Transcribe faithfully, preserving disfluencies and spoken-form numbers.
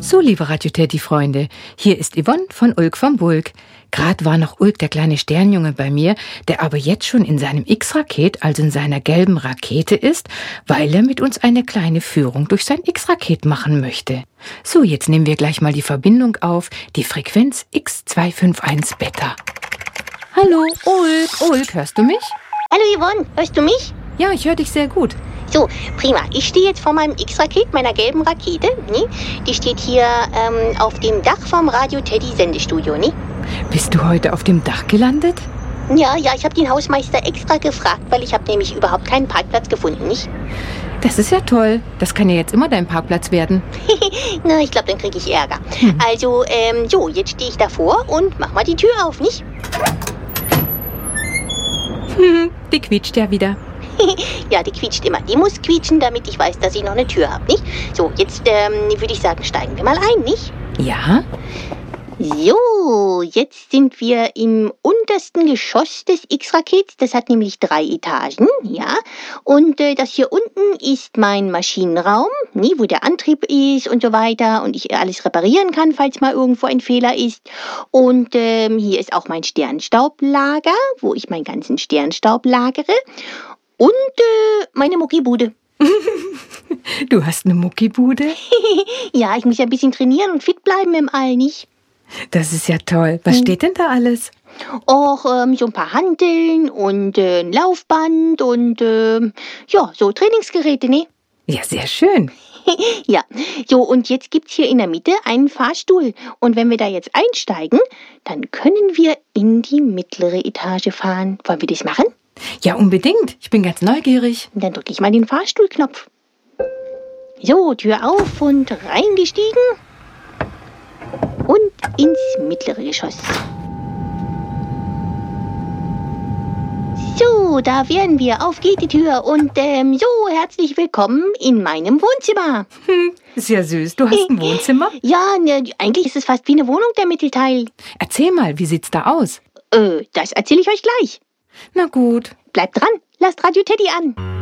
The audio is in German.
So, liebe Radio Teddy-Freunde, hier ist Yvonne von Ulk vom Bulk. Gerade war noch Ulk, der kleine Sternjunge, bei mir, der aber jetzt schon in seinem X-Raket, also in seiner gelben Rakete ist, weil er mit uns eine kleine Führung durch sein X-Raket machen möchte. So, jetzt nehmen wir gleich mal die Verbindung auf, die Frequenz X zwei fünf eins Beta. Hallo, Ulk, Ulk, hörst du mich? Hallo Yvonne, hörst du mich? Ja, ich höre dich sehr gut. So, prima. Ich stehe jetzt vor meinem X-Raket, meiner gelben Rakete. Ne? Die steht hier ähm, auf dem Dach vom Radio Teddy Sendestudio. Ne? Bist du heute auf dem Dach gelandet? Ja, ja, ich habe den Hausmeister extra gefragt, weil ich habe nämlich überhaupt keinen Parkplatz gefunden, nicht? Das ist ja toll. Das kann ja jetzt immer dein Parkplatz werden. Na, ich glaube, dann kriege ich Ärger. Hm. Also, ähm, so, jetzt stehe ich davor und mach mal die Tür auf, nicht? Hm, die quietscht ja wieder. Ja, die quietscht immer. Die muss quietschen, damit ich weiß, dass ich noch eine Tür habe, nicht? So, jetzt ähm, würde ich sagen, steigen wir mal ein, nicht? Ja. So, jetzt sind wir im untersten Geschoss des X-Rakets. Das hat nämlich drei Etagen, ja. Und äh, das hier unten ist mein Maschinenraum, nie, wo der Antrieb ist und so weiter. Und ich alles reparieren kann, falls mal irgendwo ein Fehler ist. Und ähm, hier ist auch mein Sternstaublager, wo ich meinen ganzen Sternstaub lagere. Und äh, meine Muckibude. Du hast eine Muckibude? Ja, ich muss ja ein bisschen trainieren und fit bleiben im All, nicht? Das ist ja toll. Was hm. steht denn da alles? Och, ähm, so ein paar Hanteln und äh, ein Laufband und äh, ja, so Trainingsgeräte, ne? Ja, sehr schön. Ja, so und jetzt gibt's hier in der Mitte einen Fahrstuhl. Und wenn wir da jetzt einsteigen, dann können wir in die mittlere Etage fahren. Wollen wir das machen? Ja, unbedingt. Ich bin ganz neugierig. Dann drücke ich mal den Fahrstuhlknopf. So, Tür auf und reingestiegen. Und ins mittlere Geschoss. So, da wären wir. Auf geht die Tür. Und ähm, so, herzlich willkommen in meinem Wohnzimmer. Hm, ist ja süß. Du hast ein Wohnzimmer? Ja, ne, eigentlich ist es fast wie eine Wohnung, der Mittelteil. Erzähl mal, wie sieht's da aus? Äh, das erzähle ich euch gleich. Na gut. Bleibt dran, lasst Radio Teddy an.